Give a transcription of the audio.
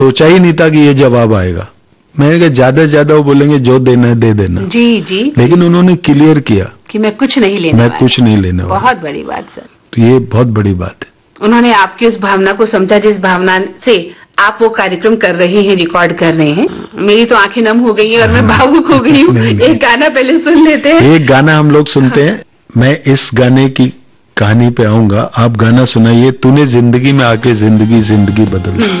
सोचा ही नहीं था कि ये जवाब आएगा। मैंने कहा ज्यादा से ज्यादा वो बोलेंगे जो देना है दे देना। जी जी। लेकिन उन्होंने क्लियर किया कि मैं कुछ नहीं लेने वाला। मैं कुछ नहीं लेने वाला। बहुत बड़ी बात सर। तो ये बहुत बड़ी बात है। उन्होंने आपकी उस भावना को समझा जिस भावना से आप वो कार्यक्रम कर रहे हैं, रिकॉर्ड कर रहे हैं। मेरी तो आंखें नम हो गई हैं और मैं भावुक हो गई हूँ। एक गाना पहले सुन लेते हैं। एक गाना हम लोग सुनते हैं। मैं इस गाने की कहानी पे आऊंगा, आप गाना सुनाइए, तूने जिंदगी में आके जिंदगी बदल दी।